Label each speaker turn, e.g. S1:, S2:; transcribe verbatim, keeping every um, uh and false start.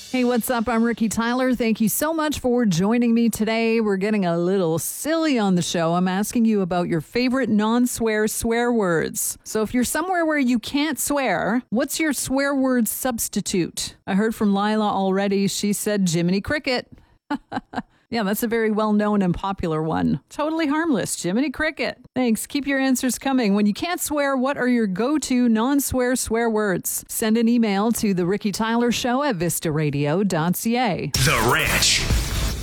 S1: Hey, what's up? I'm Ricky Tyler. Thank you so much for joining me today. We're getting a little silly on the show. I'm asking you about your favorite non-swear swear words. So if you're somewhere where you can't swear, what's your swear word substitute? I heard from Lila already. She said Jiminy Cricket. Yeah, that's a very well-known and popular one. Totally harmless, Jiminy Cricket. Thanks. Keep your answers coming. When you can't swear, what are your go-to non-swear swear words? Send an email to The Ricky Tyler Show at vista radio dot c a.
S2: The Ranch.